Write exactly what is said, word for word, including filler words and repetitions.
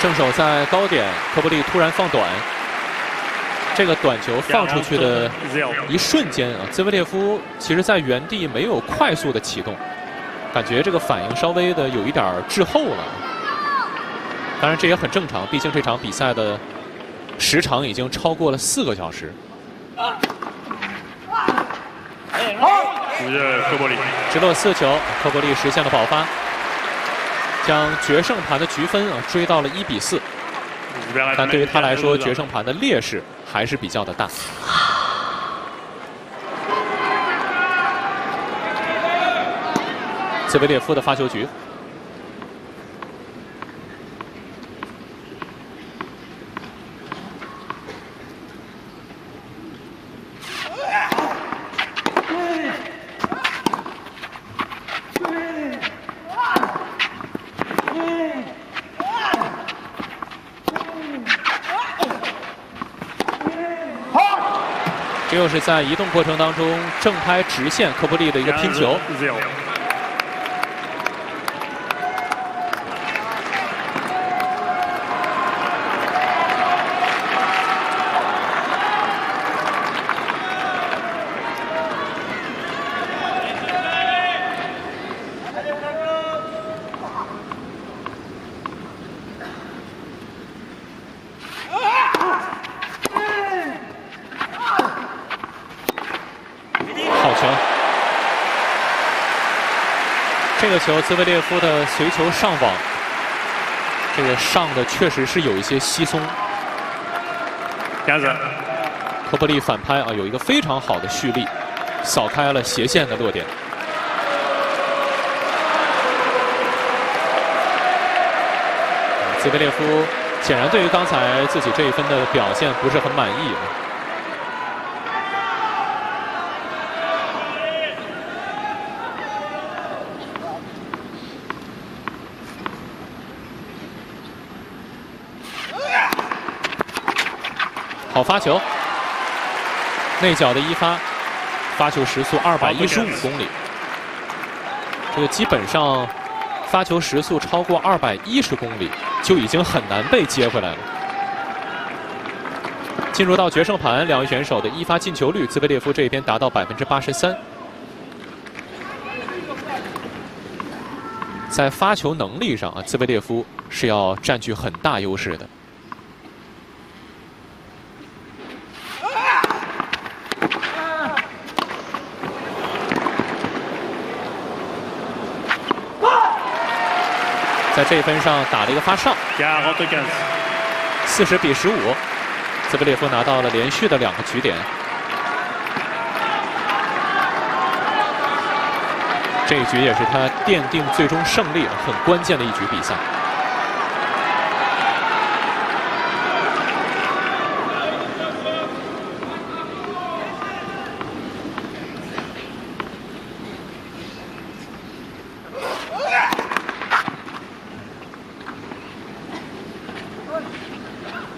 正手在高点，科布利突然放短，这个短球放出去的一瞬间啊，兹维列夫其实在原地没有快速的启动，感觉这个反应稍微的有一点滞后了。当然这也很正常，毕竟这场比赛的时长已经超过了四个小时。 科布利直落四球，科布利实现了保发，将决胜盘的局分啊追到了一比四。但对于他来说，决胜盘的劣势还是比较的大。兹维列夫的发球局。这又是在移动过程当中正拍直线科布利的一个拼球。这个球，兹维列夫的随球上网，这个上的确实是有一些稀松。科布利反拍啊，有一个非常好的蓄力，扫开了斜线的落点。兹维列夫显然对于刚才自己这一分的表现不是很满意。好发球，内角的一发，发球时速二百一十五公里。这个基本上发球时速超过二百一十公里就已经很难被接回来了。进入到决胜盘，两位选手的一发进球率，兹维列夫这边达到百分之八十三。在发球能力上啊，兹维列夫是要占据很大优势的。在这一分上打了一个发上，四十比十五，兹维列夫拿到了连续的两个局点。这一局也是他奠定最终胜利很关键的一局比赛。